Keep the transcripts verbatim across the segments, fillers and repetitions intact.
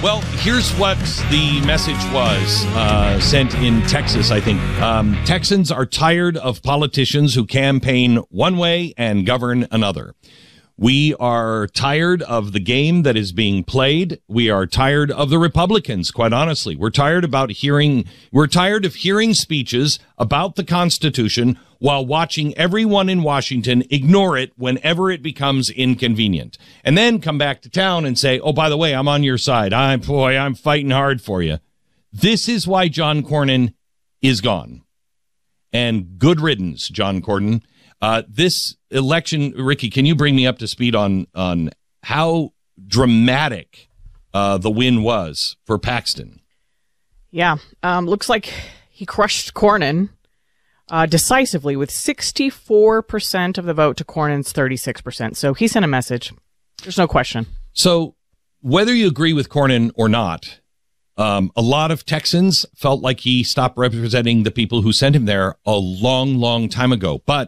Well, here's what the message was uh, sent in Texas, I think. Um, Texans are tired of politicians who campaign one way and govern another. We are tired of the game that is being played. We are tired of the Republicans, quite honestly. We're tired about hearing, we're tired of hearing speeches about the Constitution while watching everyone in Washington ignore it whenever it becomes inconvenient. And then come back to town and say, oh, by the way, I'm on your side. I'm, boy, I'm fighting hard for you. This is why John Cornyn is gone. And good riddance, John Cornyn. Uh, this election, Ricky, can you bring me up to speed on on how dramatic uh, the win was for Paxton? Yeah, um, looks like he crushed Cornyn uh, decisively with sixty-four percent of the vote to Cornyn's thirty-six percent. So he sent a message. There's no question. So whether you agree with Cornyn or not, um, a lot of Texans felt like he stopped representing the people who sent him there a long, long time ago. But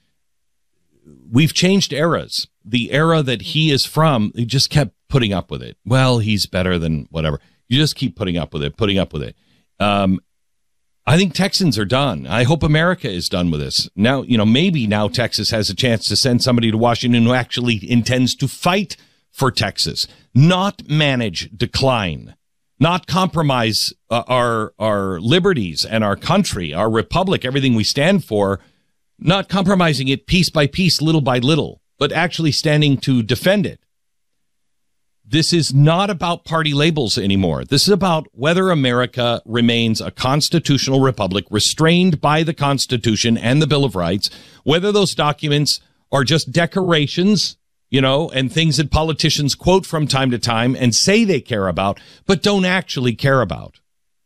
we've changed eras. The era that he is from, he just kept putting up with it. Well, he's better than whatever. You just keep putting up with it, putting up with it. Um, I think Texans are done. I hope America is done with this. Now, you know, maybe now Texas has a chance to send somebody to Washington who actually intends to fight for Texas, not manage decline, not compromise uh, our our liberties and our country, our republic, everything we stand for, not compromising it piece by piece, little by little, but actually standing to defend it. This is not about party labels anymore. This is about whether America remains a constitutional republic restrained by the Constitution and the Bill of Rights, whether those documents are just decorations, you know, and things that politicians quote from time to time and say they care about, but don't actually care about.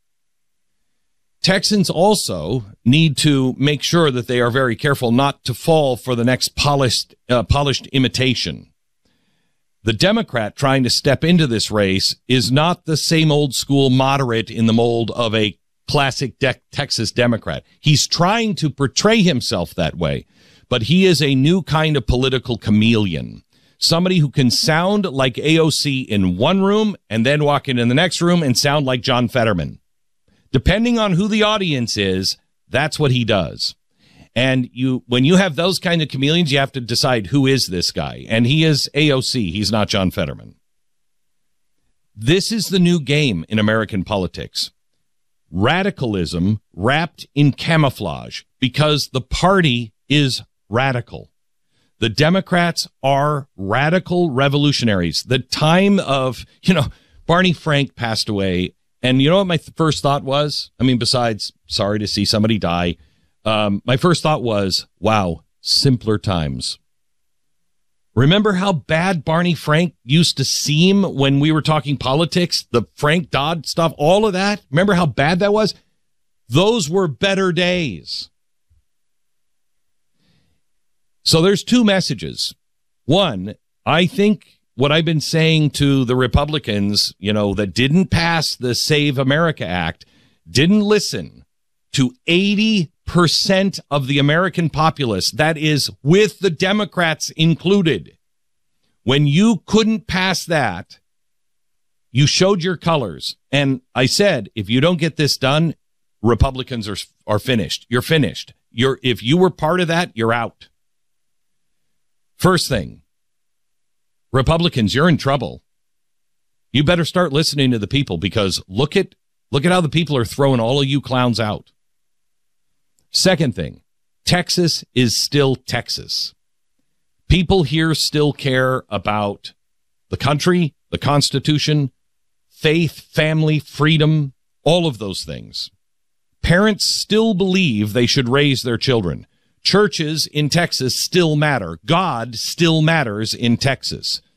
Texans also need to make sure that they are very careful not to fall for the next polished, uh, polished imitation. The Democrat trying to step into this race is not the same old school moderate in the mold of a classic de- Texas Democrat. He's trying to portray himself that way, but he is a new kind of political chameleon. Somebody who can sound like A O C in one room and then walk into the next room and sound like John Fetterman. Depending on who the audience is, that's what he does. And you, when you have those kind of chameleons, you have to decide who is this guy. And he is A O C. He's not John Fetterman. This is the new game in American politics. Radicalism wrapped in camouflage because the party is radical. The Democrats are radical revolutionaries. The time of, you know, Barney Frank passed away. And you know what my th- first thought was? I mean, besides, sorry to see somebody die. Um, my first thought was, wow, simpler times. Remember how bad Barney Frank used to seem when we were talking politics? The Frank Dodd stuff, all of that. Remember how bad that was? Those were better days. So there's two messages. One, I think what I've been saying to the Republicans, you know, that didn't pass the Save America Act, didn't listen to eighty percent of the American populace, that is with the Democrats included. When you couldn't pass that, you showed your colors. And I said, if you don't get this done, Republicans are are finished. You're finished. You're if you were part of that, you're out. First thing, Republicans, you're in trouble. You better start listening to the people, because look at look at how the people are throwing all of you clowns out. Second thing, Texas is still Texas. People here still care about the country, the Constitution, faith, family, freedom, all of those things. Parents still believe they should raise their children. Churches in Texas still matter. God still matters in Texas.